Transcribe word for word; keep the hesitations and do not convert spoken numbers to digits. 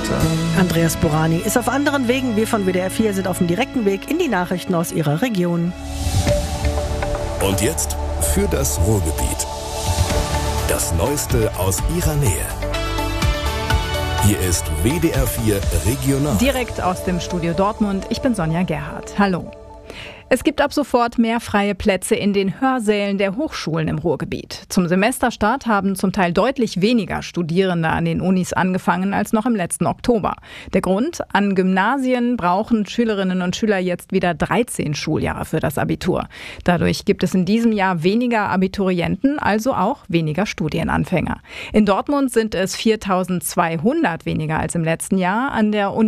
ähm Andreas Borani ist auf anderen Wegen. Wir von W D R vier sind auf dem direkten Weg in die Nachrichten aus Ihrer Region. Und jetzt für das Ruhrgebiet. Das Neueste aus Ihrer Nähe. Hier ist W D R vier Regional. Direkt aus dem Studio Dortmund. Ich bin Sonja Gerhardt. Hallo. Es gibt ab sofort mehr freie Plätze in den Hörsälen der Hochschulen im Ruhrgebiet. Zum Semesterstart haben zum Teil deutlich weniger Studierende an den Unis angefangen als noch im letzten Oktober. Der Grund? An Gymnasien brauchen Schülerinnen und Schüler jetzt wieder dreizehn Schuljahre für das Abitur. Dadurch gibt es in diesem Jahr weniger Abiturienten, also auch weniger Studienanfänger. In Dortmund sind es viertausendzweihundert weniger als im letzten Jahr. An der Uni